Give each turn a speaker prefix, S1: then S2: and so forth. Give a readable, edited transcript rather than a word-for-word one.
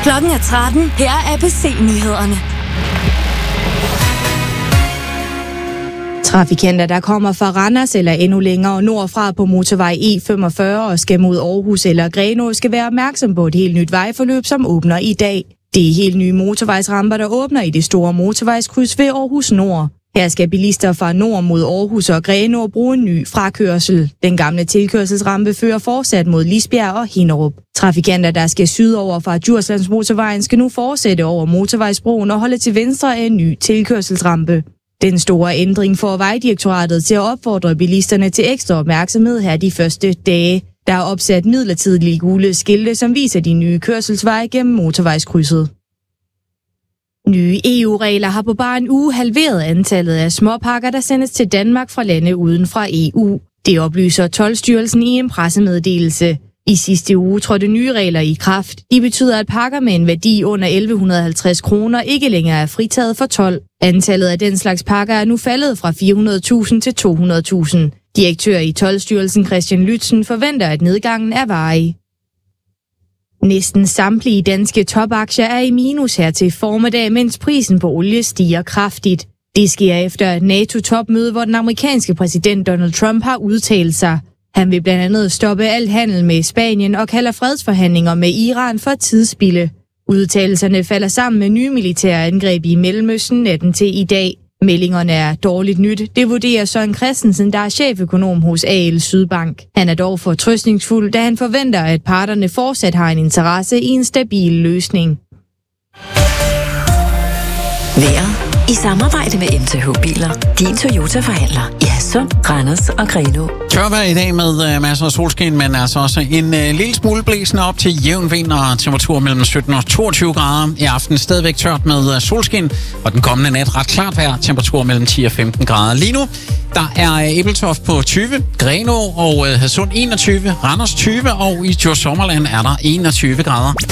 S1: Klokken er 13. Her er ABC-nyhederne.
S2: Trafikanter, der kommer fra Randers eller endnu længere nordfra på motorvej E45 og skal mod Aarhus eller Grenaa, skal være opmærksom på et helt nyt vejforløb, som åbner i dag. Det er helt nye motorvejsramper, der åbner i det store motorvejskryds ved Aarhus Nord. Her skal bilister fra nord mod Aarhus og Grenaa bruge en ny frakørsel. Den gamle tilkørselsrampe fører fortsat mod Lisbjerg og Hinnerup. Trafikanter, der skal sydover fra Djurslandsmotorvejen, skal nu fortsætte over motorvejsbroen og holde til venstre af en ny tilkørselsrampe. Den store ændring får Vejdirektoratet til at opfordre bilisterne til ekstra opmærksomhed her de første dage. Der er opsat midlertidige gule skilte, som viser de nye kørselsveje gennem motorvejskrydset. Nye EU-regler har på bare en uge halveret antallet af småpakker, der sendes til Danmark fra lande uden fra EU. Det oplyser Toldstyrelsen i en pressemeddelelse. I sidste uge trådte nye regler i kraft. De betyder, at pakker med en værdi under 1150 kroner ikke længere er fritaget for told. Antallet af den slags pakker er nu faldet fra 400.000 til 200.000. Direktør i Toldstyrelsen Christian Lützen forventer, at nedgangen er varig. Næsten samtlige danske topaktier er i minus her til formiddag, mens prisen på olie stiger kraftigt. Det sker efter et NATO-topmøde, hvor den amerikanske præsident Donald Trump har udtalt sig. Han vil blandt andet stoppe alt handel med Spanien og kalder fredsforhandlinger med Iran for tidsspilde. Udtalelserne falder sammen med nye militære angreb i Mellemøsten natten til i dag. Meldingerne er dårligt nyt. Det vurderer Søren Christensen, der er cheføkonom hos AL Sydbank. Han er dog fortrøstningsfuld, da han forventer, at parterne fortsat har en interesse i en stabil løsning.
S3: Vejret i samarbejde med MTH Biler. Din Toyota-forhandler i Hadsund, Randers og Grenaa.
S4: Tørvejr i dag med masser af solskin, men altså også en lille smule blæsende op til jævn vind og temperatur mellem 17 og 22 grader. I aften stadigvæk tørt med solskin, og den kommende nat ret klart vejr. Temperatur mellem 10 og 15 grader. Lige nu, der er Ebeltoft på 20, Grenaa og Hadsund 21, Randers 20, og i Djursland er der 21 grader.